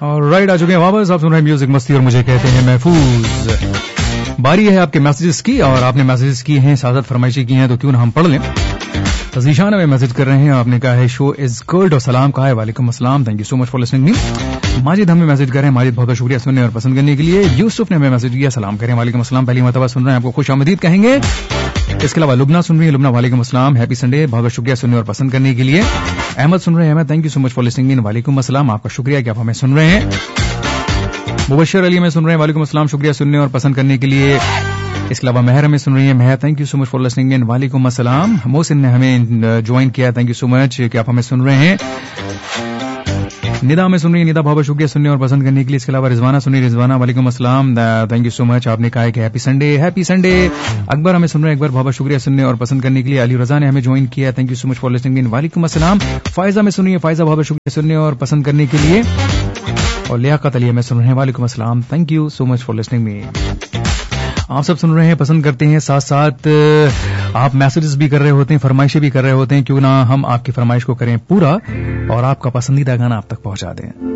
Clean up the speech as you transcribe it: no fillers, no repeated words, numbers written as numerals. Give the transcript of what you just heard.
Right, आ चुके हैं वापस। आप सुन रहे हैं म्यूजिक मस्ती और मुझे कहते हैं महफूज। बारी है आपके मैसेजेस की, और आपने मैसेजेस की हैं, साथ फरमाइशी की हैं, तो क्यों ना हम पढ़ लें। तजीशान हमें मैसेज कर रहे हैं, आपने कहा है शो इज गुड और सलाम कहा है। वालेकुम अस्सलाम, thank you so much for listening me. Majid हमें मैसेज कर रहे हैं, माजिद बहुत बहुत शुक्रिया सुनने और पसंद करने के लिए। यूसुफ ने हमें मैसेज किया, सलाम करें, वालेकुम अस्सलाम, पहली मरतबा सुन रहे हैं, आपको खुश आमदीद कहेंगे। इसके अलावा लुबना सुन रही है, लुबना वालेकुम अस्सलाम, हैप्पी संडे, बहुत बहुत शुक्रिया सुनने और पसंद करने के लिए। अहमद सुन रहे हैं, Ahmad thank you so much for listening me, वालेकुम अस्सलाम, आपका शुक्रिया कि आप हमें सुन रहे हैं। मुबशर अली में सुन रहे हैं, वालेकुम अस्सलाम, शुक्रिया सुनने और पसंद करने के लिए। इसके अलावा महर हमें सुन रही है, महर thank you so much for listening in, वालेकुम अस्सलाम। मोहसिन ने हमें ज्वाइन किया, थैंक यू सो मच कि आप हमें सुन रहे हैं। निदा हमें सुन रही है, निदा बहुत शुक्रिया सुनने और पसंद करने के लिए। इसके अलावा रिजवाना सुन रही है, रिजवाना वालेकुम अस्सलाम, थैंक यू सो मच, आपने कहा है कि happy Sunday, happy Sunday. Akbar हमें सुन रहे हैं, अकबर बहुत शुक्रिया सुनने और पसंद करने के लिए। अली रजा ने हमें ज्वाइन किया, thank you so much for listening in, वालेकुम अस्सलाम। फायजा में सुन रही है, फायजा बहुत शुक्रिया सुनने और पसंद करने के लिए। और लियाकत अली हमें सुन रहे हैं, वालेकुम अस्सलाम, thank you so much for listening me. आप सब सुन रहे हैं, पसंद करते हैं, साथ साथ आप मैसेजेस भी कर रहे होते हैं, फरमाइशें भी कर रहे होते हैं, क्यों ना हम आपकी फरमाइश को करें पूरा और आपका पसंदीदा गाना आप तक पहुंचा दें।